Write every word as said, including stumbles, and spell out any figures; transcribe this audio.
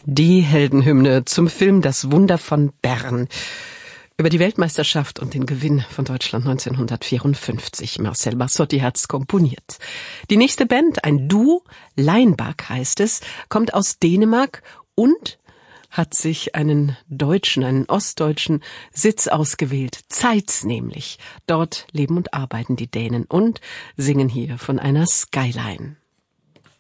Die Heldenhymne zum Film Das Wunder von Bern über die Weltmeisterschaft und den Gewinn von Deutschland neunzehnhundertvierundfünfzig. Marcel Barsotti hat's komponiert. Die nächste Band, ein Duo, Leinbach heißt es, kommt aus Dänemark und hat sich einen deutschen, einen ostdeutschen Sitz ausgewählt. Zeitz nämlich. Dort leben und arbeiten die Dänen und singen hier von einer Skyline.